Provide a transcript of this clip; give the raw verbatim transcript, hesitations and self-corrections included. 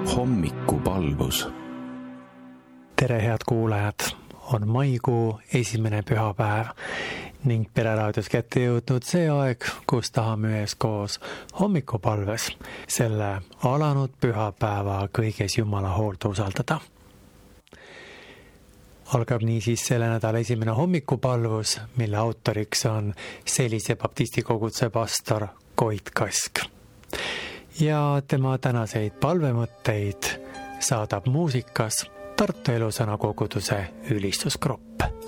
Hommikupalvus. Tere, head kuulajad! On maikuu esimene pühapäev ning Pereraadios kätte jõudnud see aeg, kus tahame üheskoos hommikupalves selle alanud pühapäeva kõiges Jumala hoolt usaldada. Algab niisiis selle nädala esimene hommikupalvus, mille autoriks on Selise baptisti koguduse pastor Koit Kask. Ja tema tänaseid palvemõtteid saadab muusikas Tartu Elusõna koguduse ülistusgrupp.